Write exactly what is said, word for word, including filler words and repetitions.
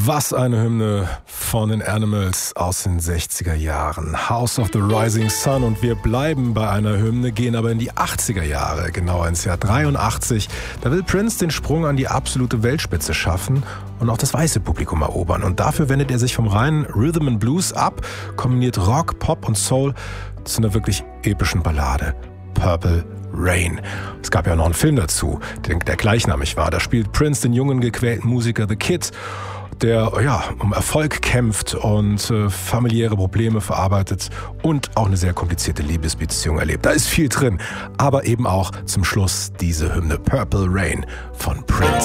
Was eine Hymne von den Animals aus den sechziger Jahren. House of the Rising Sun. Und wir bleiben bei einer Hymne, gehen aber in die achtziger Jahre, genauer ins Jahr dreiundachtzig. Da will Prince den Sprung an die absolute Weltspitze schaffen und auch das weiße Publikum erobern. Und dafür wendet er sich vom reinen Rhythm and Blues ab, kombiniert Rock, Pop und Soul zu einer wirklich epischen Ballade. Purple Rain. Es gab ja noch einen Film dazu, der, der gleichnamig war. Da spielt Prince den jungen, gequälten Musiker The Kid, der ja um Erfolg kämpft und äh, familiäre Probleme verarbeitet und auch eine sehr komplizierte Liebesbeziehung erlebt. Da ist viel drin, aber eben auch zum Schluss diese Hymne Purple Rain von Prince.